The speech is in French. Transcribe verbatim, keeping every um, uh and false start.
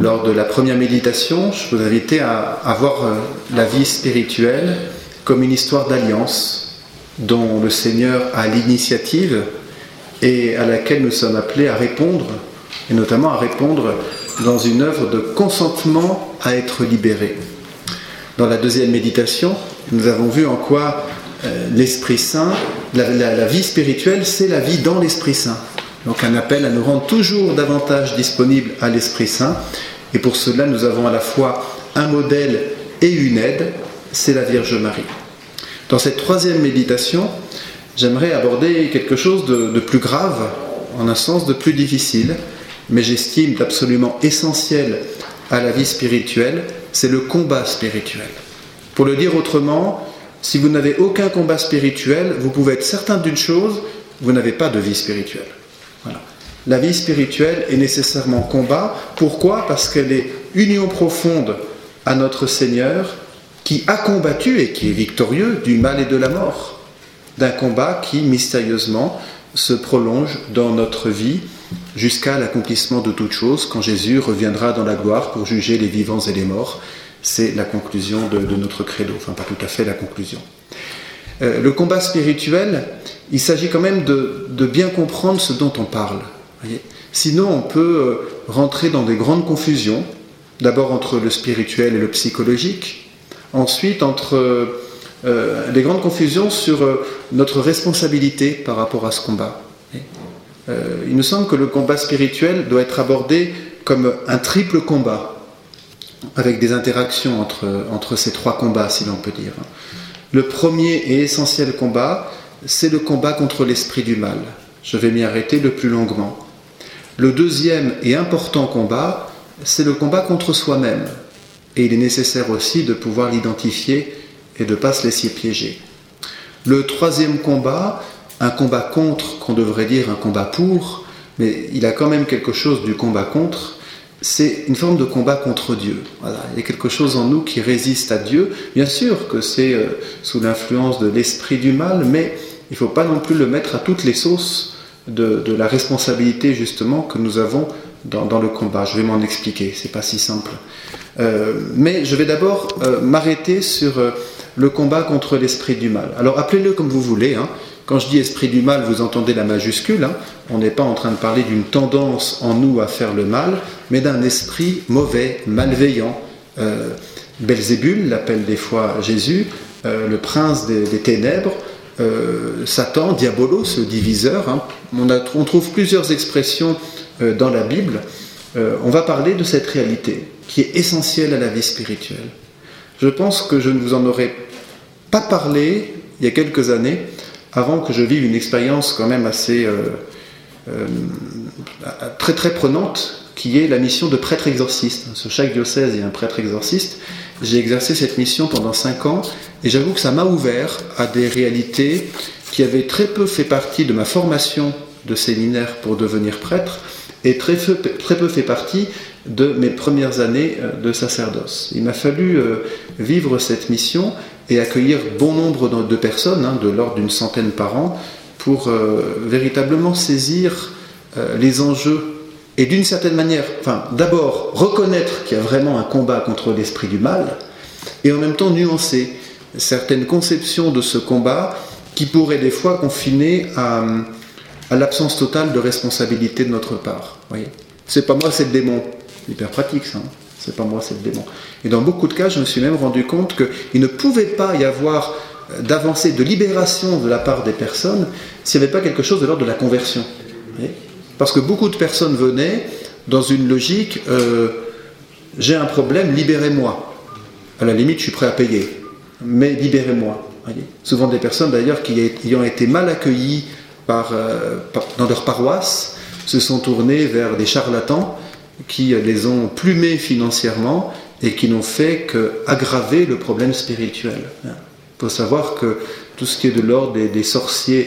Lors de la première méditation, je vous invite à, à voir euh, la vie spirituelle comme une histoire d'alliance dont le Seigneur a l'initiative et à laquelle nous sommes appelés à répondre, et notamment à répondre dans une œuvre de consentement à être libérés. Dans la deuxième méditation, nous avons vu en quoi euh, l'Esprit Saint, la, la, la vie spirituelle, c'est la vie dans l'Esprit Saint. Donc un appel à nous rendre toujours davantage disponibles à l'Esprit Saint. Et pour cela, nous avons à la fois un modèle et une aide, c'est la Vierge Marie. Dans cette troisième méditation, j'aimerais aborder quelque chose de, de plus grave, en un sens de plus difficile, mais j'estime d'absolument essentiel à la vie spirituelle, c'est le combat spirituel. Pour le dire autrement, si vous n'avez aucun combat spirituel, vous pouvez être certain d'une chose, vous n'avez pas de vie spirituelle. Voilà. La vie spirituelle est nécessairement combat. Pourquoi ? Parce qu'elle est union profonde à notre Seigneur, qui a combattu et qui est victorieux du mal et de la mort, d'un combat qui, mystérieusement, se prolonge dans notre vie jusqu'à l'accomplissement de toutes choses, quand Jésus reviendra dans la gloire pour juger les vivants et les morts. C'est la conclusion de, de notre credo, enfin pas tout à fait la conclusion. Euh, le combat spirituel, il s'agit quand même de, de bien comprendre ce dont on parle. Voyez ? Sinon, on peut rentrer dans des grandes confusions, d'abord entre le spirituel et le psychologique, ensuite entre euh, des grandes confusions sur euh, notre responsabilité par rapport à ce combat. Euh, il me semble que le combat spirituel doit être abordé comme un triple combat, avec des interactions entre, entre ces trois combats, si l'on peut dire. Le premier et essentiel combat, c'est le combat contre l'esprit du mal. Je vais m'y arrêter le plus longuement. Le deuxième et important combat, c'est le combat contre soi-même. Et il est nécessaire aussi de pouvoir l'identifier et de ne pas se laisser piéger. Le troisième combat, un combat contre, qu'on devrait dire un combat pour, mais il a quand même quelque chose du combat contre, c'est une forme de combat contre Dieu. Voilà. Il y a quelque chose en nous qui résiste à Dieu. Bien sûr que c'est euh, sous l'influence de l'esprit du mal, mais il ne faut pas non plus le mettre à toutes les sauces de, de la responsabilité justement que nous avons dans, dans le combat. Je vais m'en expliquer, c'est pas si simple. Euh, mais je vais d'abord euh, m'arrêter sur euh, le combat contre l'esprit du mal. Alors appelez-le comme vous voulez, hein. Quand je dis esprit du mal, vous entendez la majuscule, hein. On n'est pas en train de parler d'une tendance en nous à faire le mal, mais d'un esprit mauvais, malveillant. Euh, Belzébul l'appelle des fois Jésus, euh, le prince des, des ténèbres, euh, Satan, Diabolos, ce diviseur. Hein. On, a, on trouve plusieurs expressions euh, dans la Bible. Euh, on va parler de cette réalité qui est essentielle à la vie spirituelle. Je pense que je ne vous en aurais pas parlé il y a quelques années, avant que je vive une expérience quand même assez euh, euh, très très prenante, qui est la mission de prêtre exorciste. Sur chaque diocèse, il y a un prêtre exorciste. J'ai exercé cette mission pendant cinq ans, et j'avoue que ça m'a ouvert à des réalités qui avaient très peu fait partie de ma formation de séminaire pour devenir prêtre, et très peu, très peu fait partie de mes premières années de sacerdoce. Il m'a fallu euh, vivre cette mission et accueillir bon nombre de personnes, hein, de l'ordre d'une centaine par an, pour euh, véritablement saisir euh, les enjeux et d'une certaine manière, enfin, d'abord reconnaître qu'il y a vraiment un combat contre l'esprit du mal, et en même temps nuancer certaines conceptions de ce combat qui pourraient des fois confiner à, à l'absence totale de responsabilité de notre part. Voyez, c'est pas moi, c'est le démon. Hyper pratique ça, hein. C'est pas moi, c'est le démon. Et dans beaucoup de cas, je me suis même rendu compte qu'il ne pouvait pas y avoir d'avancée, de libération de la part des personnes s'il n'y avait pas quelque chose de l'ordre de la conversion. Parce que beaucoup de personnes venaient dans une logique euh, « j'ai un problème, libérez-moi ». À la limite, je suis prêt à payer, mais libérez-moi. Voyez, souvent des personnes d'ailleurs qui ayant été mal accueillies par, euh, par, dans leur paroisse se sont tournées vers des charlatans qui les ont plumés financièrement et qui n'ont fait qu'aggraver le problème spirituel. Il faut savoir que tout ce qui est de l'ordre des, des sorciers